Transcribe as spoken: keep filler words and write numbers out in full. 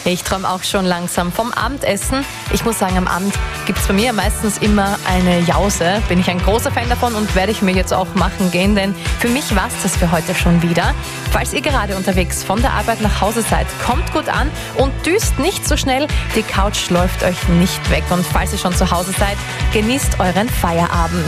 Ich träume auch schon langsam vom Abendessen. Ich muss sagen, am Abend gibt es bei mir meistens immer eine Jause. Bin ich ein großer Fan davon und werde ich mir jetzt auch machen gehen, denn für mich war es das für heute schon wieder. Falls ihr gerade unterwegs von der Arbeit nach Hause seid, kommt gut an und düst nicht so schnell. Die Couch läuft euch nicht weg und falls ihr schon zu Hause seid, genießt euren Feierabend.